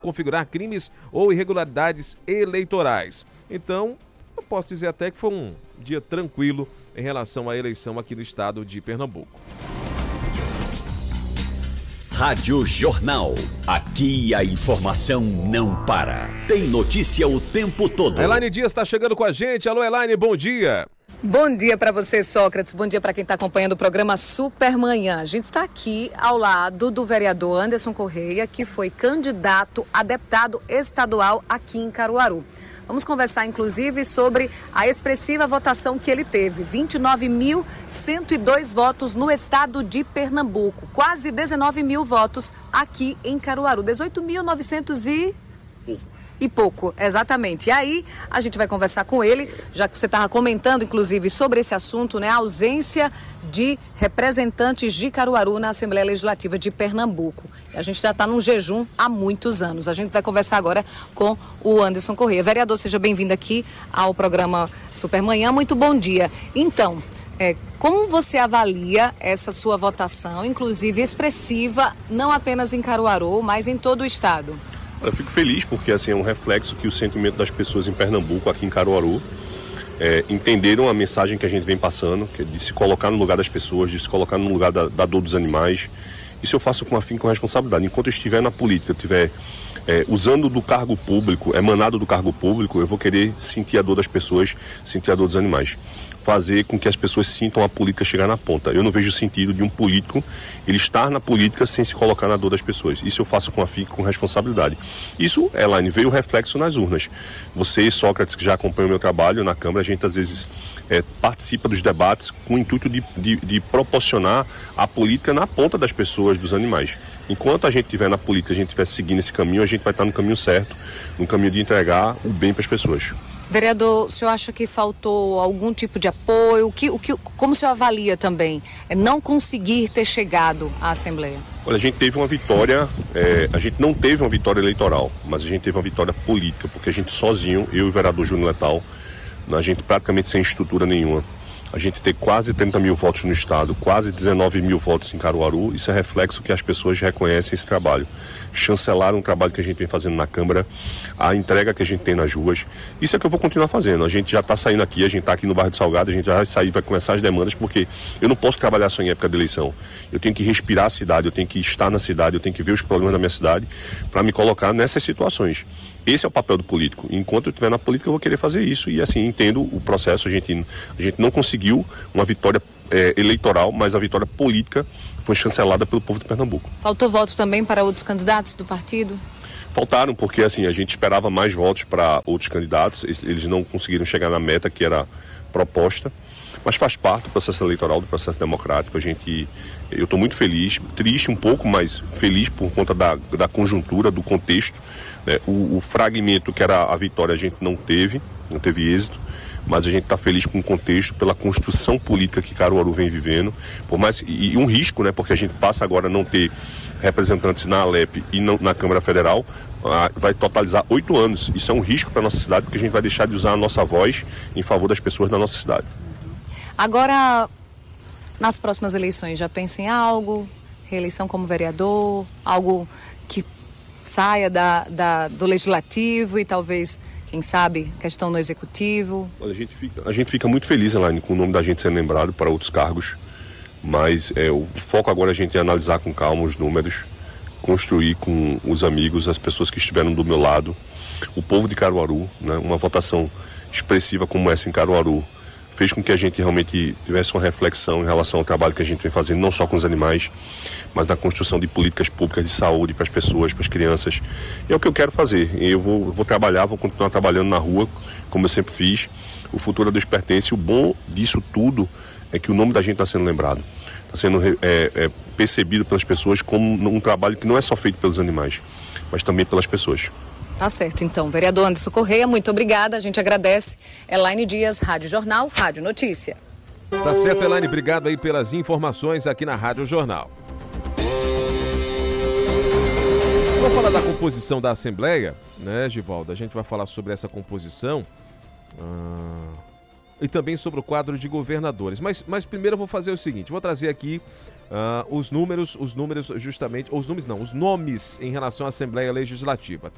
configurar crimes ou irregularidades eleitorais. Então, eu posso dizer até que foi um dia tranquilo em relação à eleição aqui no estado de Pernambuco. Rádio Jornal. Aqui a informação não para. Tem notícia o tempo todo. Elaine Dias está chegando com a gente. Alô, Elaine, bom dia. Bom dia para você, Sócrates. Bom dia para quem está acompanhando o programa Supermanhã. A gente está aqui ao lado do vereador Anderson Correia, que foi candidato a deputado estadual aqui em Caruaru. Vamos conversar, inclusive, sobre a expressiva votação que ele teve. 29.102 votos no estado de Pernambuco. Quase 19 mil votos aqui em Caruaru. 18.900 e pouco, exatamente. E aí, a gente vai conversar com ele, já que você estava comentando, inclusive, sobre esse assunto, né? A ausência de representantes de Caruaru na Assembleia Legislativa de Pernambuco. E a gente já está num jejum há muitos anos. A gente vai conversar agora com o Anderson Correia. Vereador, seja bem-vindo aqui ao programa Supermanhã. Muito bom dia. Então, como você avalia essa sua votação, inclusive expressiva, não apenas em Caruaru, mas em todo o estado? Eu fico feliz porque assim, é um reflexo que o sentimento das pessoas em Pernambuco, aqui em Caruaru, entenderam a mensagem que a gente vem passando, que é de se colocar no lugar das pessoas, de se colocar no lugar da dor dos animais. Isso eu faço com afinco, com responsabilidade. Enquanto eu estiver na política, eu estiver usando do cargo público, emanado do cargo público, eu vou querer sentir a dor das pessoas, sentir a dor dos animais. Fazer com que as pessoas sintam a política chegar na ponta. Eu não vejo sentido de um político ele estar na política sem se colocar na dor das pessoas. Isso eu faço com afinco, com responsabilidade. Isso, Elaine, veio o reflexo nas urnas. Você, Sócrates, que já acompanha o meu trabalho na Câmara, a gente às vezes participa dos debates com o intuito de proporcionar a política na ponta das pessoas, dos animais. Enquanto a gente estiver na política, a gente estiver seguindo esse caminho, a gente vai estar no caminho certo, no caminho de entregar o bem para as pessoas. Vereador, o senhor acha que faltou algum tipo de apoio? Como o senhor avalia também não conseguir ter chegado à Assembleia? Olha, a gente teve uma vitória, a gente não teve uma vitória eleitoral, mas a gente teve uma vitória política, porque a gente sozinho, eu e o vereador Júnior Letal, a gente praticamente sem estrutura nenhuma. A gente tem quase 30 mil votos no estado, quase 19 mil votos em Caruaru. Isso é reflexo que as pessoas reconhecem esse trabalho. Chancelaram o trabalho que a gente vem fazendo na Câmara, a entrega que a gente tem nas ruas. Isso é que eu vou continuar fazendo. A gente já está saindo aqui, a gente está aqui no bairro de Salgado, a gente já vai sair, vai começar as demandas, porque eu não posso trabalhar só em época de eleição. Eu tenho que respirar a cidade, eu tenho que estar na cidade, eu tenho que ver os problemas da minha cidade para me colocar nessas situações. Esse é o papel do político. Enquanto eu estiver na política, eu vou querer fazer isso. E assim, entendo o processo. A gente não conseguiu uma vitória eleitoral, mas a vitória política foi chancelada pelo povo de Pernambuco. Faltou voto também para outros candidatos do partido? Faltaram, porque assim, a gente esperava mais votos para outros candidatos. Eles não conseguiram chegar na meta que era proposta. Mas faz parte do processo eleitoral, do processo democrático. Eu estou muito feliz, triste um pouco, mas feliz por conta da conjuntura, do contexto. O fragmento que era a vitória a gente não teve êxito, mas a gente está feliz com o contexto, pela construção política que Caruaru vem vivendo, e um risco, né, porque a gente passa agora a não ter representantes na Alep e na Câmara Federal, vai totalizar 8 anos. Isso é um risco para a nossa cidade, porque a gente vai deixar de usar a nossa voz em favor das pessoas da nossa cidade. Agora, nas próximas eleições, já pensa em algo? Reeleição como vereador? Algo que saia do legislativo e talvez, quem sabe, questão no executivo? Olha, a gente fica muito feliz, Elaine, com o nome da gente sendo lembrado para outros cargos, mas o foco agora é a gente analisar com calma os números, construir com os amigos, as pessoas que estiveram do meu lado, o povo de Caruaru, né, uma votação expressiva como essa em Caruaru, fez com que a gente realmente tivesse uma reflexão em relação ao trabalho que a gente vem fazendo, não só com os animais, mas na construção de políticas públicas de saúde para as pessoas, para as crianças. E é o que eu quero fazer. Eu vou trabalhar, vou continuar trabalhando na rua, como eu sempre fiz. O futuro a Deus pertence. O bom disso tudo é que o nome da gente está sendo lembrado. Está sendo percebido pelas pessoas como um trabalho que não é só feito pelos animais, mas também pelas pessoas. Tá certo, então. Vereador Anderson Correia, muito obrigada. A gente agradece. Elaine Dias, Rádio Jornal, Rádio Notícia. Tá certo, Elaine. Obrigado aí pelas informações aqui na Rádio Jornal. Vamos falar da composição da Assembleia, né, Givaldo? A gente vai falar sobre essa composição e também sobre o quadro de governadores. Mas primeiro eu vou fazer o seguinte, vou trazer aqui os nomes em relação à Assembleia Legislativa.